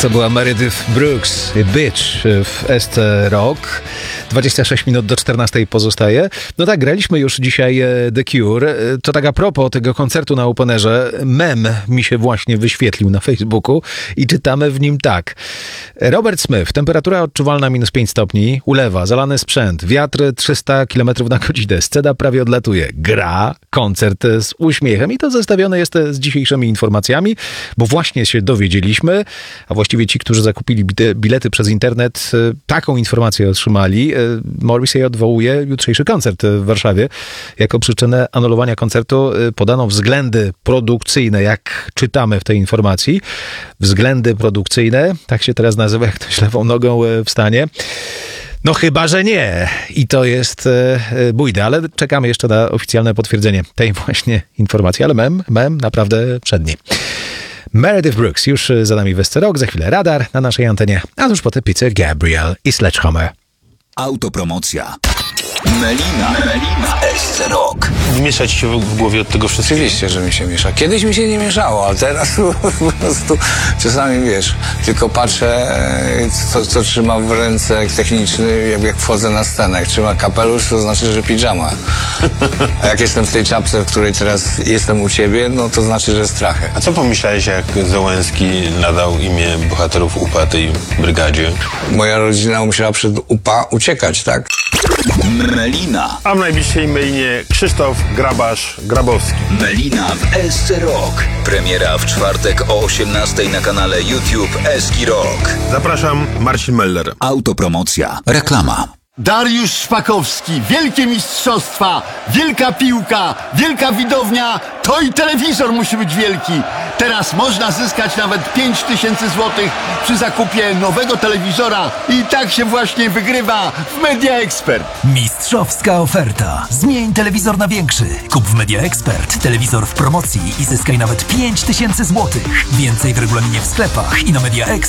To była Meredith Brooks, Bitch w ST Rock. 26 minut do 14 pozostaje. No tak, graliśmy już dzisiaj The Cure. To tak a propos tego koncertu na Openerze, mem mi się właśnie wyświetlił na Facebooku i czytamy w nim tak. Robert Smith, temperatura odczuwalna minus 5 stopni, ulewa, zalany sprzęt, wiatr 300 km na godzinę, scena prawie odlatuje, gra, koncert z uśmiechem i to zestawione jest z dzisiejszymi informacjami, bo właśnie się dowiedzieliśmy, a właściwie ci, którzy zakupili bilety przez internet, taką informację otrzymali. Morrissey odwołuje jutrzejszy koncert w Warszawie. Jako przyczynę anulowania koncertu podano względy produkcyjne, jak czytamy w tej informacji. Względy produkcyjne, tak się teraz nazywa, jak ktoś lewą nogą wstanie. No chyba, że nie. I to jest bójne, ale czekamy jeszcze na oficjalne potwierdzenie tej właśnie informacji. Ale mem naprawdę przedni. Meredith Brooks już za nami w SC Rock, za chwilę Radar na naszej antenie, a tuż potem Peter Gabriel i Sledgehammer. Autopromocja. Melina w SC Rock. Miesza ci się w głowie od tego wszystkiego? Oczywiście, że mi się miesza. Kiedyś mi się nie mieszało, a teraz po prostu czasami, wiesz, tylko patrzę, co trzyma w ręce techniczny, jak wchodzę na scenę. Jak trzyma kapelusz, to znaczy, że pidżama. A jak jestem w tej czapce, w której teraz jestem u ciebie, no to znaczy, że strachę. A co pomyślałeś, jak Załęski nadał imię bohaterów UPA tej brygadzie? Moja rodzina musiała przed UPA uciekać, tak? Melina. A w najbliższej mailie Krzysztof Grabowski. Melina w SC Rock. Premiera w czwartek o 18 na kanale YouTube SC Rock. Zapraszam, Marcin Meller. Autopromocja. Reklama. Dariusz Szpakowski, wielkie mistrzostwa, wielka piłka, wielka widownia, to i telewizor musi być wielki. Teraz można zyskać nawet 5000 złotych przy zakupie nowego telewizora i tak się właśnie wygrywa w Media Expert. Mistrzowska oferta. Zmień telewizor na większy. Kup w Media Expert telewizor w promocji i zyskaj nawet 5000 złotych. Więcej w regulaminie w sklepach i na Media Expert.